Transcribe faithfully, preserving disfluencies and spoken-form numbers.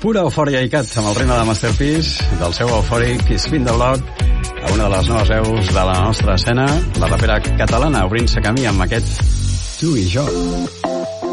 Pura eufòria i cat amb el ritme de Masterpiece, del seu eufòric Spin the Block, a una de les noves veus de la nostra escena, la rapera catalana obrint-se camí amb aquest Tu i jo.